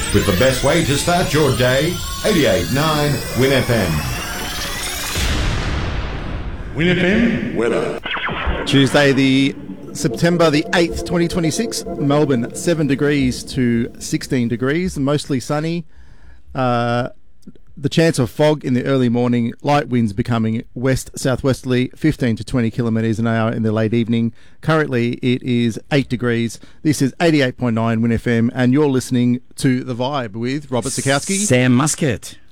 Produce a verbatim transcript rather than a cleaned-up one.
with the best way to start your day, eighty-eight point nine Win F M. Win F M weather. Tuesday, the September the eighth, twenty twenty-six. Melbourne, seven degrees to sixteen degrees, mostly sunny. Uh, the chance of fog in the early morning, light winds becoming west-southwesterly, fifteen to twenty kilometres an hour in the late evening. Currently, it is eight degrees. This is eighty-eight point nine Win F M, and you're listening to The Vibe with Robert Sikowski. Sam Muscat.